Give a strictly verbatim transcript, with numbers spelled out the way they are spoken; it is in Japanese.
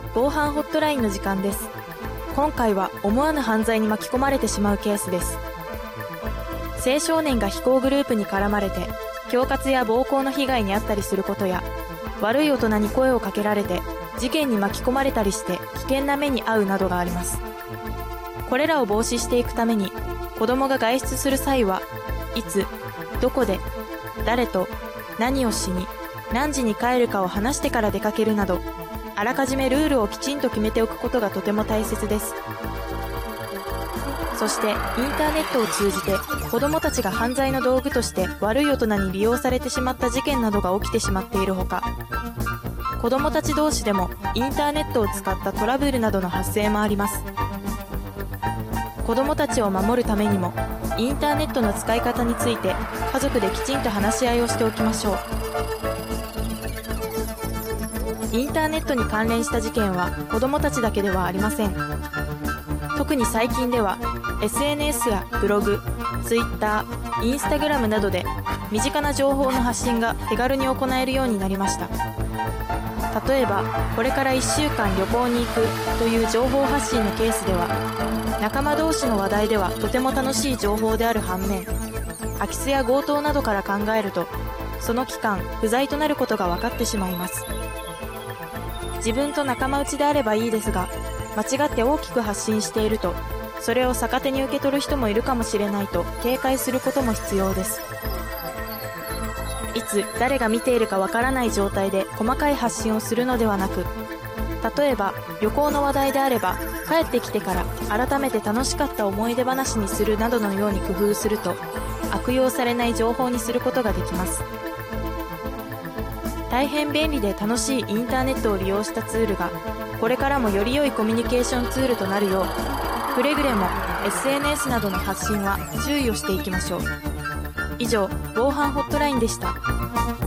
防犯ホットラインの時間です。今回は思わぬ犯罪に巻き込まれてしまうケースです。青少年が非行グループに絡まれて恐喝や暴行の被害に遭ったりすることや、悪い大人に声をかけられて事件に巻き込まれたりして危険な目に遭うなどがあります。これらを防止していくために、子供が外出する際はいつ、どこで、誰と、何をしに、何時に帰るかを話してから出かけるなど、あらかじめルールをきちんと決めておくことがとても大切です。そしてインターネットを通じて子どもたちが犯罪の道具として悪い大人に利用されてしまった事件などが起きてしまっているほか、子どもたち同士でもインターネットを使ったトラブルなどの発生もあります。子どもたちを守るためにもインターネットの使い方について家族できちんと話し合いをしておきましょう。インターネットに関連した事件は子どもたちだけではありません。特に最近では エスエヌエス やブログ、ツイッター、インスタグラムなどで身近な情報の発信が手軽に行えるようになりました。例えばこれからいっしゅうかん旅行に行くという情報発信のケースでは、仲間同士の話題ではとても楽しい情報である反面、空き巣や強盗などから考えるとその期間不在となることが分かってしまいます。自分と仲間内であればいいですが、間違って大きく発信しているとそれを逆手に受け取る人もいるかもしれないと警戒することも必要です。いつ誰が見ているかわからない状態で細かい発信をするのではなく、例えば旅行の話題であれば帰ってきてから改めて楽しかった思い出話にするなどのように工夫すると悪用されない情報にすることができます。大変便利で楽しいインターネットを利用したツールがこれからもより良いコミュニケーションツールとなるよう、くれぐれも エスエヌエス などの発信は注意をしていきましょう。以上、防犯ホットラインでした。